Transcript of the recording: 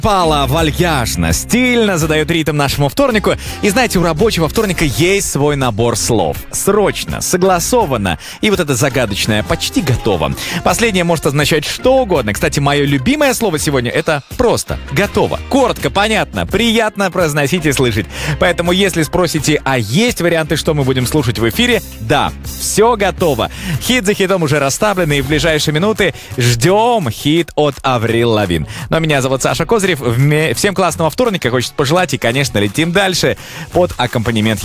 Пала вальяжно, стильно задает ритм нашему вторнику. И знаете, у рабочего вторника есть свой набор слов. Срочно, согласованно и вот это загадочное почти готово. Последнее может означать что угодно. Кстати, мое любимое слово сегодня — это просто готово. Коротко, понятно, приятно произносить и слышать. Поэтому если спросите, а есть варианты, что мы будем слушать в эфире? Да, все готово. Хит за хитом уже расставлены, и в ближайшие минуты ждем хит от Аврил Лавин. Но меня зовут Саша Козырев. Всем классного вторника хочется пожелать, и, конечно, летим дальше под аккомпанемент